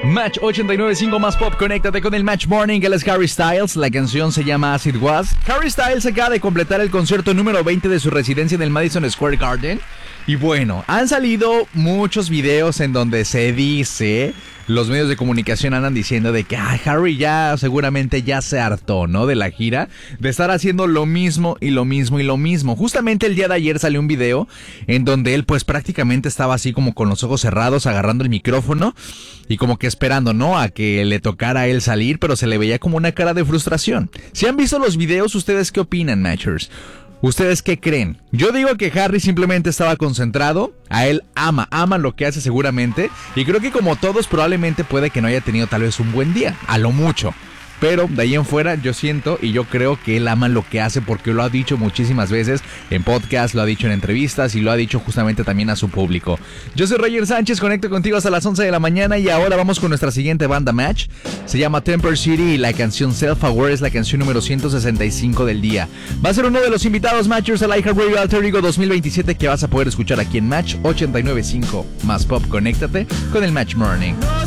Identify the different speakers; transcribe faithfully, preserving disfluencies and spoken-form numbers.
Speaker 1: Match ochenta y nueve punto cinco más pop, conéctate con el Match Morning. Él es Harry Styles, la canción se llama As It Was. Harry Styles acaba de completar el concierto número veinte de su residencia en el Madison Square Garden. Y bueno, han salido muchos videos en donde se dice, los medios de comunicación andan diciendo de que ay, Harry ya seguramente ya se hartó, ¿no? De la gira, de estar haciendo lo mismo y lo mismo y lo mismo. Justamente el día de ayer salió un video en donde él pues prácticamente estaba así como con los ojos cerrados, agarrando el micrófono y como que esperando, ¿no? A que le tocara a él salir, pero se le veía como una cara de frustración. Si han visto los videos, ¿ustedes qué opinan, Matchers? ¿Ustedes qué creen? Yo digo que Harry simplemente estaba concentrado. A él ama, ama lo que hace seguramente. Y creo que como todos probablemente puede que no haya tenido tal vez un buen día. A lo mucho. Pero de ahí en fuera yo siento y yo creo que él ama lo que hace porque lo ha dicho muchísimas veces en podcast, lo ha dicho en entrevistas y lo ha dicho justamente también a su público. Yo soy Roger Sánchez, conecto contigo hasta las once de la mañana y ahora vamos con nuestra siguiente banda Match. Se llama Temper City y la canción Self Aware es la canción número ciento sesenta y cinco del día. Va a ser uno de los invitados Matchers al iHeartRadio Alter Ego dos mil veintisiete que vas a poder escuchar aquí en Match ochenta y nueve punto cinco más pop. Conéctate con el Match Morning.